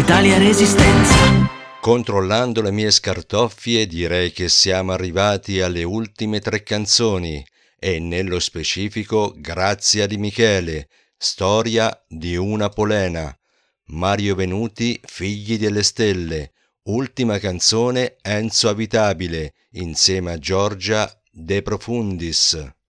Italia Resistenza. Controllando le mie scartoffie direi che siamo arrivati alle ultime 3 canzoni e nello specifico Grazia di Michele, Storia di una polena, Mario Venuti, Figli delle Stelle, ultima canzone Enzo Abitabile insieme a Giorgia De Profundis.